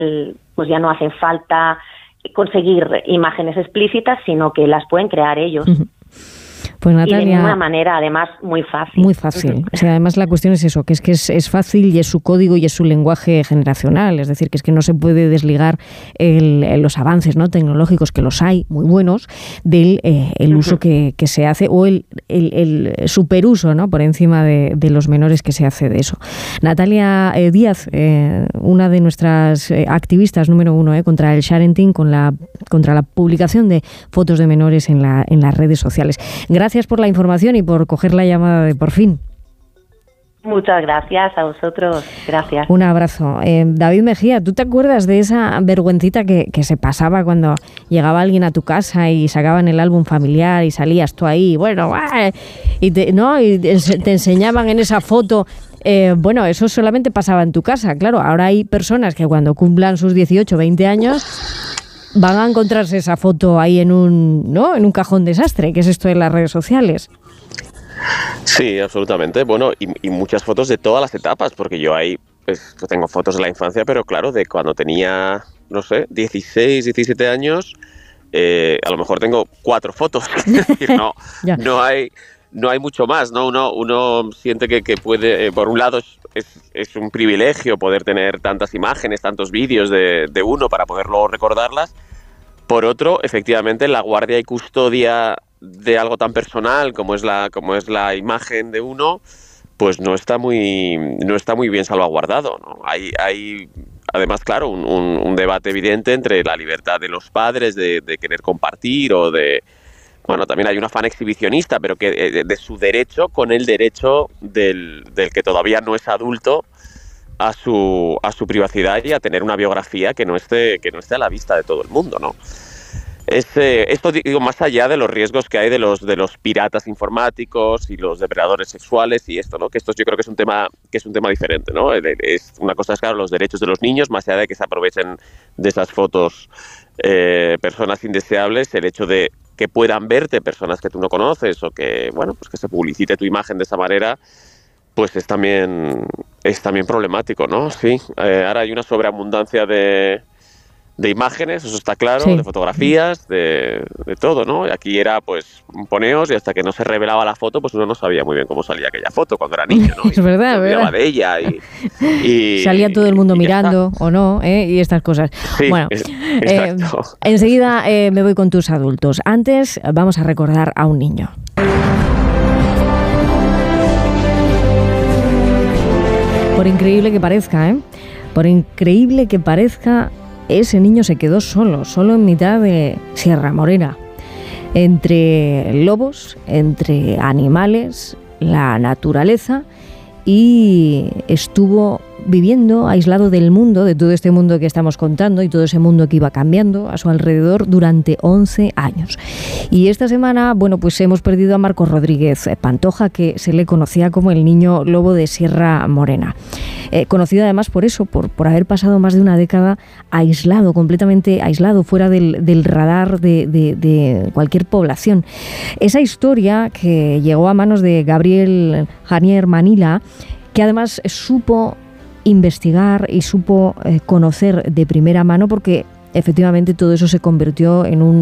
pues ya no hacen falta conseguir imágenes explícitas, sino que las pueden crear ellos. Pues Natalia, y de una manera además muy fácil. Muy fácil. O sea, además la cuestión es eso, que es fácil y es su código y es su lenguaje generacional. Es decir, que es que no se puede desligar los avances, ¿no?, tecnológicos, que los hay muy buenos, del el uso que se hace, o el superuso, ¿no?, por encima de los menores que se hace de eso. Natalia Díaz, una de nuestras activistas número 1 contra el sharenting, contra la publicación de fotos de menores en las redes sociales. Gracias por la información y por coger la llamada de Por Fin. Muchas gracias a vosotros. Gracias. Un abrazo. David Mejía, ¿tú te acuerdas de esa vergüencita que se pasaba cuando llegaba alguien a tu casa y sacaban el álbum familiar y salías tú ahí? Bueno, y te enseñaban en esa foto. Bueno, eso solamente pasaba en tu casa. Claro, ahora hay personas que cuando cumplan sus 18, 20 años van a encontrarse esa foto ahí en un cajón desastre, que es esto de las redes sociales. Sí, absolutamente. Bueno, y muchas fotos de todas las etapas, porque yo ahí pues, tengo fotos de la infancia, pero claro, de cuando tenía, no sé, 16, 17 años, a lo mejor tengo 4 fotos. Es decir, no hay mucho más, ¿no? Uno siente que puede, por un lado es un privilegio poder tener tantas imágenes, tantos vídeos de uno para poder luego recordarlas. Por otro, efectivamente, la guardia y custodia de algo tan personal como es la imagen de uno, pues no está muy bien salvaguardado, ¿no? Hay además, claro, un debate evidente entre la libertad de los padres de querer compartir o de... Bueno, también hay un afán exhibicionista, pero que de su derecho con el derecho del que todavía no es adulto a su privacidad y a tener una biografía que no esté a la vista de todo el mundo, ¿no? Esto digo más allá de los riesgos que hay de los piratas informáticos y los depredadores sexuales y esto, ¿no? Que esto yo creo que es un tema diferente, ¿no? Es una cosa, es claro, los derechos de los niños, más allá de que se aprovechen de esas fotos personas indeseables, el hecho de que puedan verte personas que tú no conoces o que, bueno, pues que se publicite tu imagen de esa manera, pues es también problemático, ¿no? Sí, ahora hay una sobreabundancia de imágenes, eso está claro, sí, de fotografías, de todo, ¿no? Y aquí era, pues, poneos y hasta que no se revelaba la foto, pues uno no sabía muy bien cómo salía aquella foto cuando era niño, ¿no? Es verdad, se olvidaba de ella y salía todo el mundo mirando o no, y estas cosas. Sí, bueno, exacto. Enseguida me voy con tus adultos. Antes vamos a recordar a un niño. Por increíble que parezca, por increíble que parezca, ese niño se quedó solo en mitad de Sierra Morena, entre lobos, entre animales, la naturaleza, y estuvo viviendo aislado del mundo, de todo este mundo que estamos contando y todo ese mundo que iba cambiando a su alrededor durante 11 años. Y esta semana, bueno, pues hemos perdido a Marcos Rodríguez Pantoja, que se le conocía como el niño lobo de Sierra Morena. Conocido además por eso, por haber pasado más de una década aislado, completamente aislado, fuera del radar de cualquier población. Esa historia que llegó a manos de Gabriel Janier Manila, que además supo investigar y supo conocer de primera mano, porque efectivamente todo eso se convirtió en un